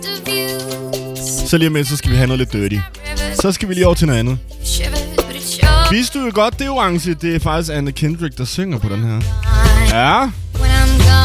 Så lige om lidt, så skal vi have noget lidt dirty. Så skal vi lige over til noget andet. Vidste du jo godt, det er orange. Det er faktisk Anna Kendrick, der synger på den her. Ja.